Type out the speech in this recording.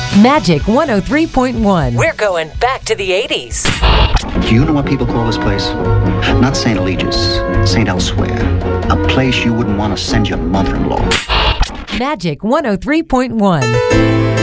Magic 103.1. We're going back to the 80s. Do you know what people call this place? Not St. Eligius, St. Elsewhere. A place you wouldn't want to send your mother-in-law. Magic 103.1.